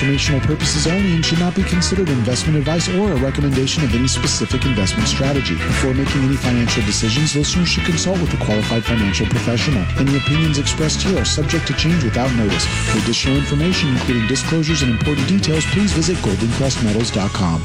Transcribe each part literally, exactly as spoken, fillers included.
informational purposes only and should not be considered investment advice or a recommendation of any specific investment strategy. Before making any financial decisions, listeners should consult with a qualified financial professional. Any opinions expressed here are subject to change without notice. For additional information, including disclosures and important details, please visit golden crest metals dot com.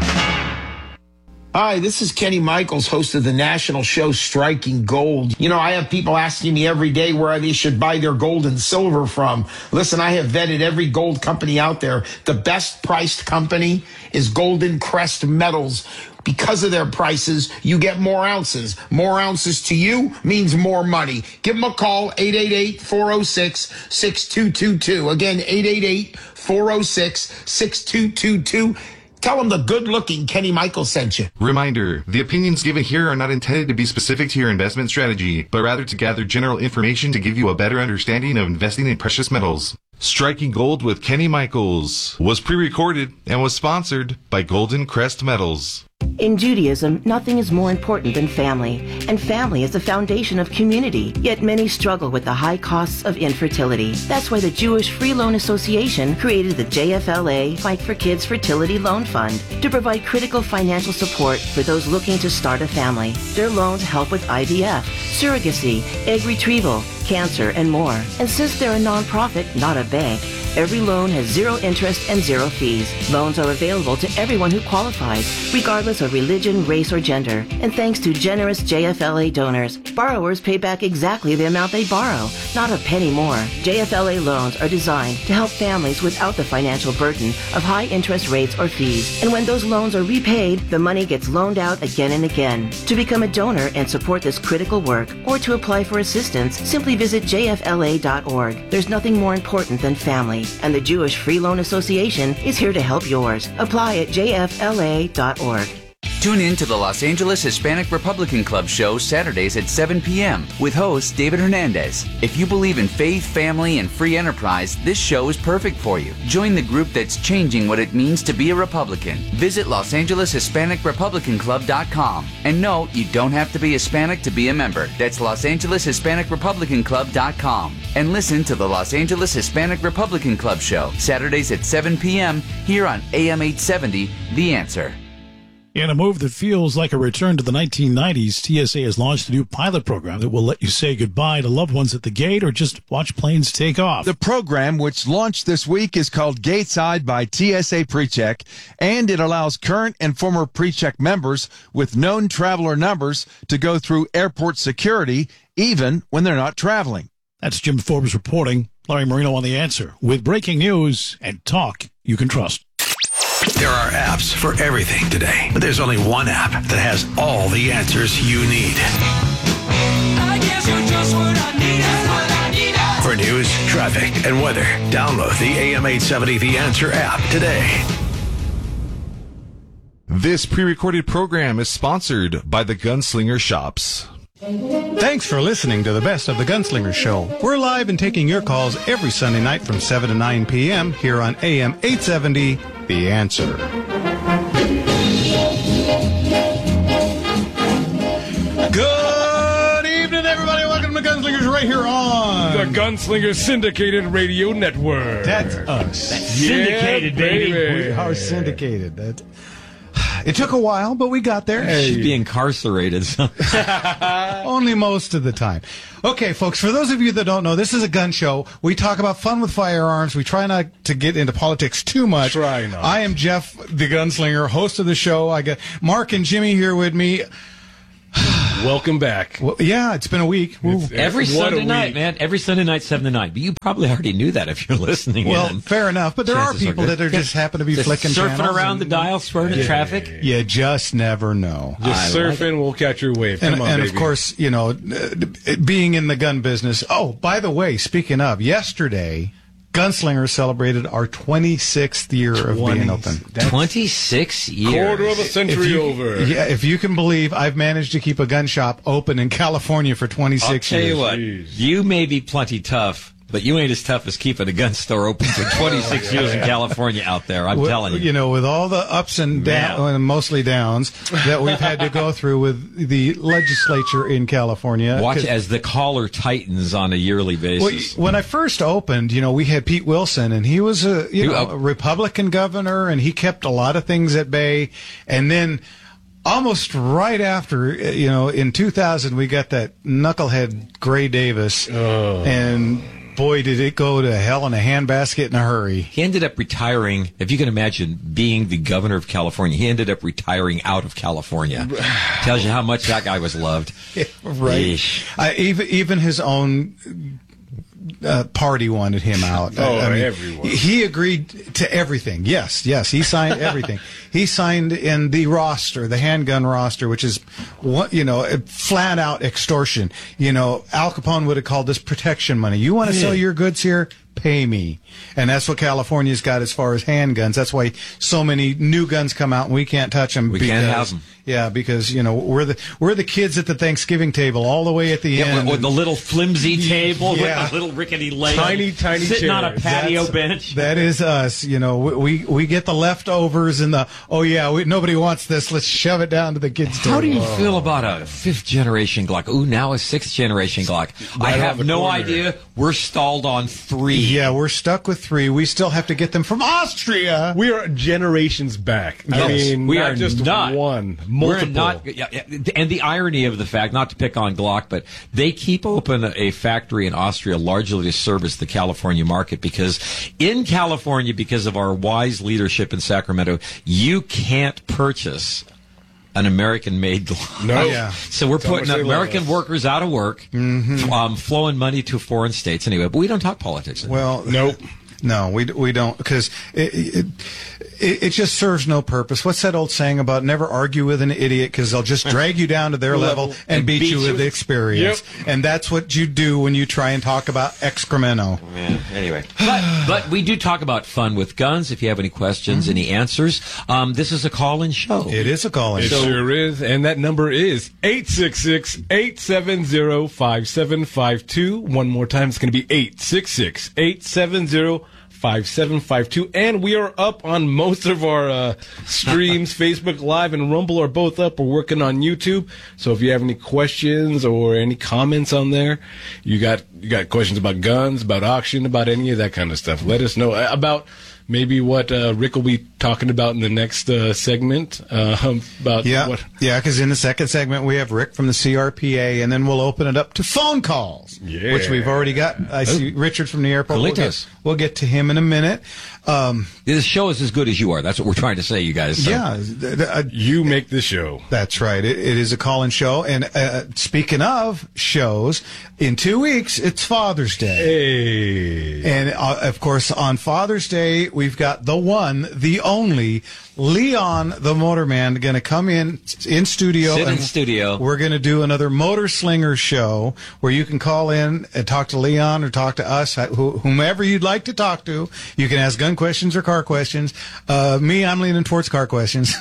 Hi, this is Kenny Michaels, host of the national show Striking Gold. You know, I have people asking me every day where they should buy their gold and silver from. Listen, I have vetted every gold company out there. The best priced company is Golden Crest Metals. Because of their prices, you get more ounces. More ounces to you means more money. Give them a call, eight eight eight, four oh six, six two two two. Again, eight eight eight, four oh six, six two two two. Tell them the good-looking Kenny Michaels sent you. Reminder, the opinions given here are not intended to be specific to your investment strategy, but rather to gather general information to give you a better understanding of investing in precious metals. Striking Gold with Kenny Michaels was pre-recorded and was sponsored by Golden Crest Metals. In Judaism, nothing is more important than family, and family is the foundation of community, yet many struggle with the high costs of infertility. That's why the Jewish Free Loan Association created the J F L A Fight for Kids Fertility Loan Fund to provide critical financial support for those looking to start a family. Their loans help with I V F, surrogacy, egg retrieval, cancer, and more. And since they're a nonprofit, not a bank, every loan has zero interest and zero fees. Loans are available to everyone who qualifies, regardless of religion, race, or gender. And thanks to generous J F L A donors, borrowers pay back exactly the amount they borrow, not a penny more. J F L A loans are designed to help families without the financial burden of high interest rates or fees. And when those loans are repaid, the money gets loaned out again and again. To become a donor and support this critical work, or to apply for assistance, simply visit J F L A dot org. There's nothing more important than family, and the Jewish Free Loan Association is here to help yours. Apply at J F L A dot org. Tune in to the Los Angeles Hispanic Republican Club show Saturdays at seven p.m. with host David Hernandez. If you believe in faith, family, and free enterprise, this show is perfect for you. Join the group that's changing what it means to be a Republican. Visit Los Angeles Hispanic Republican Club dot com. And no, you don't have to be Hispanic to be a member. That's Los Angeles Hispanic Republican Club dot com. And listen to the Los Angeles Hispanic Republican Club show Saturdays at seven p.m. here on A M eight seventy, The Answer. In a move that feels like a return to the nineteen nineties, T S A has launched a new pilot program that will let you say goodbye to loved ones at the gate or just watch planes take off. The program, which launched this week, is called Gateside by T S A PreCheck, and it allows current and former PreCheck members with known traveler numbers to go through airport security even when they're not traveling. That's Jim Forbes reporting. Larry Marino on The Answer with breaking news and talk you can trust. There are apps for everything today, but there's only one app that has all the answers you need. I guess you're just what I need, what I need. For news, traffic, and weather, download the A M eight seventy The Answer app today. This pre-recorded program is sponsored by the Gunslinger Shops. Thanks for listening to the Best of the Gunslinger Show. We're live and taking your calls every Sunday night from seven to nine p.m. here on A M eight seventy, The Answer. Good evening, everybody. Welcome to Gunslingers right here on the Gunslinger Syndicated Radio Network. That's us. That's syndicated, yeah, baby. baby. We are syndicated. That. It took a while, but we got there. Hey. Should be incarcerated. Only most of the time. Okay, folks, for those of you that don't know, this is a gun show. We talk about fun with firearms. We try not to get into politics too much. Try not. I am Jeff, the Gunslinger, host of the show. I got Mark and Jimmy here with me. Welcome back. Well, yeah, it's been a week. Every Sunday night, man. Every Sunday night, seven to nine. But you probably already knew that if you're listening. Well, in. fair enough. But there Chances are people are that are just happen to be just flicking surfing channels around and, the dial, spurting yeah, traffic. You just never know. Just I surfing, like we'll catch your wave. Come and on, and baby. of course, you know, being in the gun business. Oh, by the way, speaking of, yesterday, Gunslinger celebrated our twenty-sixth year of being open. That's twenty-six years. Quarter of a century you, over. Yeah, if you can believe, I've managed to keep a gun shop open in California for twenty-six I'll tell years. you what, Jeez. You may be plenty tough, But you ain't as tough as keeping a gun store open for twenty-six Oh, yeah. years in California out there. I'm With- telling you. You know, with all the ups and downs, and mostly downs, that we've had to go through with the legislature in California. Watch 'Cause- as the collar tightens on a yearly basis. Well, when I first opened, you know, we had Pete Wilson, and he was a you know a Republican governor, and he kept a lot of things at bay. And then, almost right after, you know, in two thousand, we got that knucklehead Gray Davis, and boy, did it go to hell in a handbasket in a hurry. He ended up retiring. If you can imagine being the governor of California, he ended up retiring out of California. Tells you how much that guy was loved. Right. Yeesh. I, even even his own uh, party wanted him out. Oh, I mean, everyone. He agreed to everything. Yes, yes, he signed everything. He signed in the roster, the handgun roster, which is, what you know, flat out extortion. You know, Al Capone would have called this protection money. You want to sell your goods here? Pay me. And that's what California's got as far as handguns. That's why so many new guns come out and we can't touch them. We because, can't have them. Yeah, because, you know, we're the we're the kids at the Thanksgiving table all the way at the Yeah, end. with, with the little flimsy table Yeah. with the little rickety legs. Tiny, tiny Sitting on a chairs. patio That's- bench. That is us. You know, we we, we get the leftovers and the, oh, yeah, we, nobody wants this. Let's shove it down to the kids' table. How do you feel about a fifth generation Glock? Ooh, now a sixth generation Glock. I Right have around the no corner. idea. We're stalled on three. Yeah, we're stuck with three. We still have to get them from Austria. We are generations back. I Yes, mean, we not are just not. one, We're multiple. not, yeah, yeah, and the irony of the fact, not to pick on Glock, but they keep open a factory in Austria largely to service the California market because in California, because of our wise leadership in Sacramento, you can't purchase an American-made Glock. No. Yeah. So we're That's how putting much they love American us. Mm-hmm. workers out of work, um, flowing money to foreign states anyway. But we don't talk politics. Well, Nope. No, we we don't, because it, it it it just serves no purpose. What's that old saying about never argue with an idiot because they'll just drag you down to their level and, and beat, beat you you. with experience. Yep. And that's what you do when you try and talk about excremento. Yeah, anyway. But, but we do talk about fun with guns. If you have any questions, any answers, um, this is a call-in show. It is a call-in It show. sure is. And that number is eight six six, eight seven zero, five seven five two. One more time, it's going to be eight six six, eight seven zero, five seven five two. And we are up on most of our uh, streams. Facebook Live and Rumble are both up. We're working on YouTube. So if you have any questions or any comments on there, you got you got questions about guns, about auction, about any of that kind of stuff, let us know. Uh, About maybe what uh, Rick will be talking about in the next uh, segment. Uh, about Yeah, what yeah. Because in the second segment we have Rick from the C R P A, and then we'll open it up to phone calls, Yeah. which we've already got. I see Richard from the airport. We'll get, Carlitos. we'll get to him in a minute. Um, This show is as good as you are. That's what we're trying to say, you guys. So. yeah, th- th- uh, you make the show. that's right. It, it is a call-in show. And uh, speaking of shows, in two weeks it's Father's Day. Hey. And, uh, of course, on Father's Day, we've got the one, the only, Leon the Motorman going to come in in studio. Sit in and studio. We're going to do another Motor Slinger show where you can call in and talk to Leon or talk to us, wh- whomever you'd like to talk to. You can ask gun questions or car questions. Uh, me, I'm leaning towards car questions.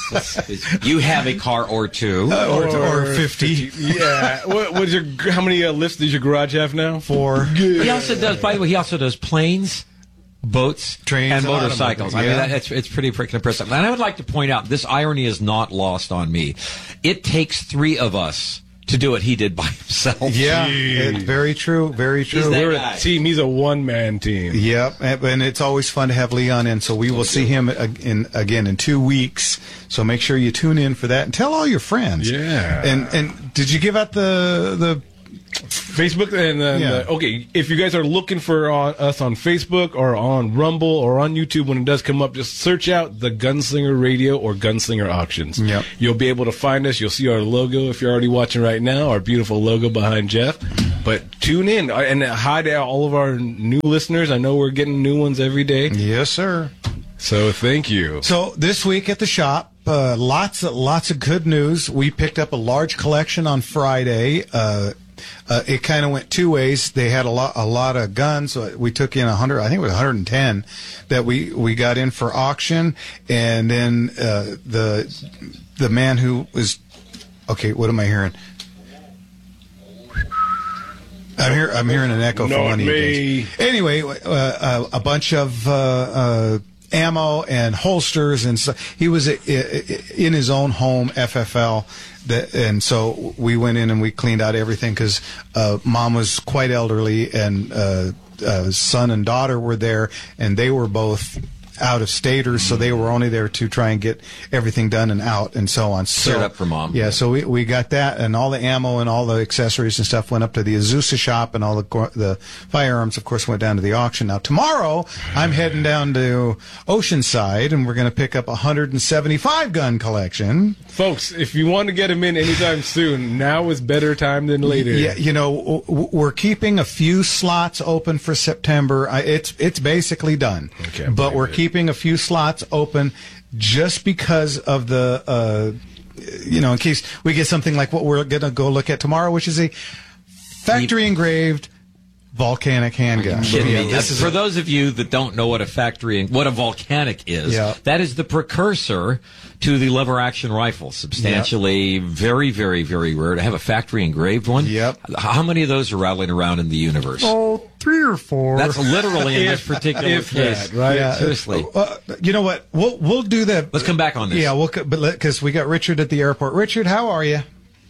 You have a car or two. Uh, or, or fifty. Yeah. what, what's your? How many uh, lifts does your garage have now? Four. He also does, by the way, he also does planes, boats, Trains, and a lot of motorcycles. them, I mean, yeah. that, it's, it's pretty freaking impressive. And I would like to point out, this irony is not lost on me. It takes three of us to do what he did by himself. Yeah, it's very true. Very true. He's that We're guy. a team. He's a one-man team. Yep, and and it's always fun to have Leon in. So we will see him ag- in, again in two weeks. So make sure you tune in for that and tell all your friends. Yeah. And and did you give out the the? Facebook and then Yeah. uh, okay, if you guys are looking for uh, us on Facebook or on Rumble or on YouTube, when it does come up, just search out the Gunslinger Radio or Gunslinger Auctions. Yep. You'll be able to find us. You'll see our logo if you're already watching right now, our beautiful logo behind Jeff. But tune in uh, and hi to all of our new listeners. I know we're getting new ones every day. Yes, sir. So thank you. So this week at the shop, uh, lots of lots of good news. We picked up a large collection on Friday. Uh, uh, it kind of went two ways. They had a lot a lot of guns. So we took in a hundred. I think it was one hundred ten that we we got in for auction, and then uh, the the man who was okay. What am I hearing? I'm here. I'm hearing an echo from Not one of you me. guys. Anyway, uh, uh, a bunch of uh, uh, ammo and holsters, and so he was uh, in his own home, F F L. That, and so we went in and we cleaned out everything because uh, mom was quite elderly, and uh, uh, son and daughter were there, and they were both out of staters, so they were only there to try and get everything done and out and so on. So, Cleared up for mom. Yeah, so we, we got that, and all the ammo and all the accessories and stuff went up to the Azusa shop, and all the the firearms, of course, went down to the auction. Now, tomorrow, I'm heading down to Oceanside, and we're going to pick up a one hundred seventy-five gun collection. Folks, if you want to get them in anytime soon, now is better time than later. Yeah, you know, w- we're keeping a few slots open for September. I, it's it's basically done, Okay, but we're it. keeping a few slots open just because of the, uh, you know, in case we get something like what we're going to go look at tomorrow, which is a factory engraved volcanic handgun. Kidding Yeah, me. this is For a- those of you that don't know what a factory, what a volcanic is, Yeah. that is the precursor to the lever action rifle. Substantially, very, very, very rare to have a factory engraved one. Yep. How many of those are rattling around in the universe? Oh, three or four. That's literally in this particular if case, that, right? Yeah. Seriously. Uh, you know what? We'll we'll do that. Let's come back on this. Yeah, we'll co- but because we got Richard at the airport. Richard, how are you?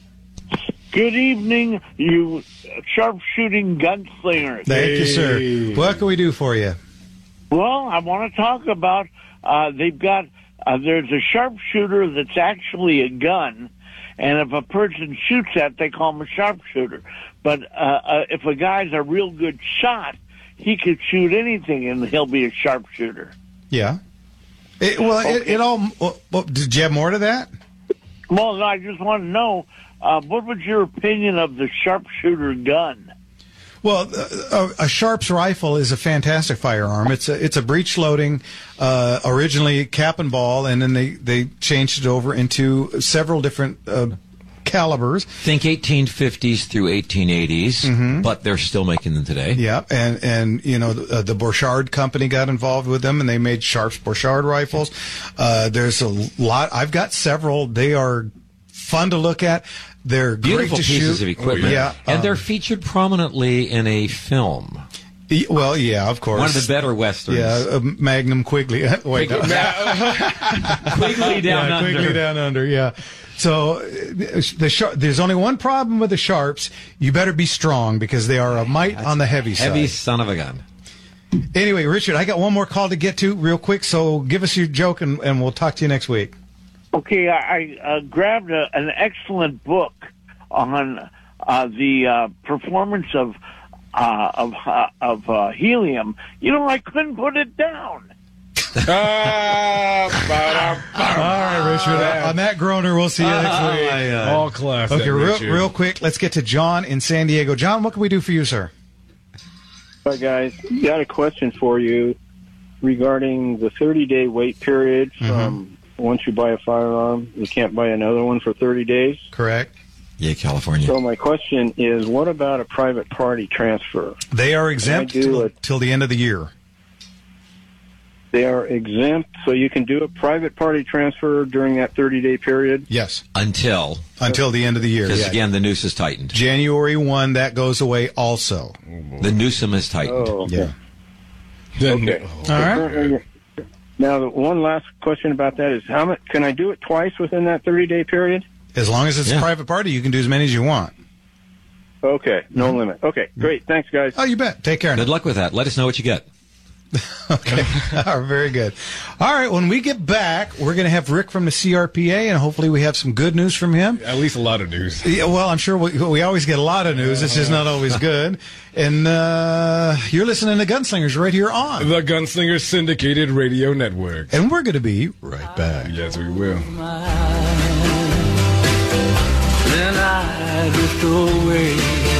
Good evening, you sharpshooting gunslingers. Thank you, sir. What can we do for you? Well, I want to talk about, uh, they've got, uh, there's a sharpshooter that's actually a gun, and if a person shoots that, they call him a sharpshooter. But uh, uh, if a guy's a real good shot, he could shoot anything, and he'll be a sharpshooter. Yeah. It, well, it, Okay. it all. Well, well, did you have more to that? Well, I just want to know, uh, what was your opinion of the sharpshooter gun? Well, uh, a, a Sharps rifle is a fantastic firearm. It's a it's a breech loading, uh, originally cap and ball, and then they, they changed it over into several different uh, calibers. Think eighteen fifties through eighteen eighties, Mm-hmm. but they're still making them today. Yeah, and and you know the, uh, the Borchardt company got involved with them, and they made Sharps Borchardt rifles. Uh, there's a lot. I've got several. They are fun to look at. They're Beautiful great to pieces shoot. of equipment. Yeah, and um, they're featured prominently in a film. y- well, yeah, of course. One of the better westerns. Yeah, uh, Magnum Quigley. Wait, no. Quigley Down yeah, Under. Quigley Down Under. Yeah. So uh, the Shar- there's only one problem with the Sharps. You better be strong because they are a mite on the heavy side. Heavy son of a gun. Anyway, Richard, I got one more call to get to real quick. So give us your joke, and, and we'll talk to you next week. Okay, I, I uh, grabbed a, an excellent book on uh, the uh, performance of uh, of uh, of uh, helium. You know, I couldn't put it down. Ah, All right, Richard. On that groaner, we'll see you next week. all class. Okay, that, real, Richard. real quick, let's get to John in San Diego. John, what can we do for you, sir? Hi, guys. Got a question for you regarding the thirty-day wait period from once you buy a firearm. You can't buy another one for thirty days. Correct. Yeah, California. So my question is, what about a private party transfer? They are exempt Can I do till, it? till the end of the year. They are exempt, so you can do a private party transfer during that thirty-day period? Yes. Until. Until the end of the year. Because, Yeah. again, the noose is tightened. January first, that goes away also. The noosum is tightened. Oh, okay. Yeah. Okay. All right. Currently- Now, the one last question about that is, how much can I do it twice within that thirty-day period? As long as it's Yeah. a private party, you can do as many as you want. Okay, no limit. Okay, great. Thanks, guys. Oh, you bet. Take care. Good luck with that. Let us know what you get. Okay. All right, very good. All right, when we get back, we're going to have Rick from the C R P A, and hopefully we have some good news from him. At least a lot of news. Yeah, well, I'm sure we, we always get a lot of news. It's just not always good. And uh, you're listening to Gunslingers right here on. The Gunslinger Syndicated Radio Network. And we're going to be right back. Yes, we will. Then I drift away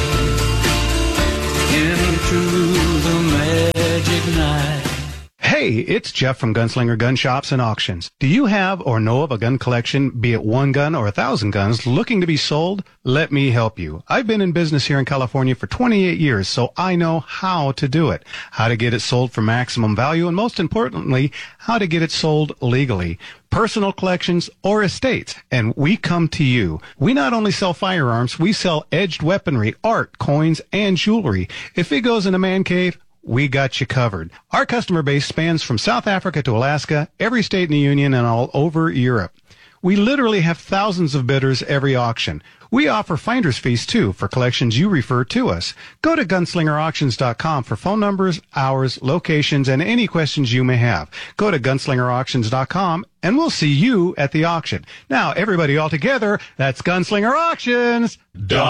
into the magic night. Hey, it's Jeff from Gunslinger Gun Shops and Auctions. Do you have or know of a gun collection, be it one gun or a thousand guns, looking to be sold? Let me help you. I've been in business here in California for twenty-eight years, so I know how to do it. How to get it sold for maximum value, and most importantly, how to get it sold legally. personal collections, or estates, and we come to you. We not only sell firearms, we sell edged weaponry, art, coins, and jewelry. If it goes in a man cave, we got you covered. Our customer base spans from South Africa to Alaska, every state in the Union, and all over Europe. We literally have thousands of bidders every auction. We offer finder's fees, too, for collections you refer to us. Go to gunslinger auctions dot com for phone numbers, hours, locations, and any questions you may have. Go to gunslinger auctions dot com, and we'll see you at the auction. Now, everybody all together, that's Gunslinger Auctions. Done.